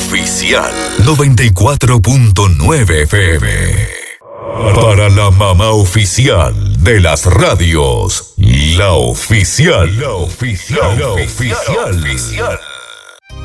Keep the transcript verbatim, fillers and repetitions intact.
Oficial noventa y cuatro punto nueve F M. Para la mamá oficial de las radios, la oficial. La oficial. La oficial. La oficial.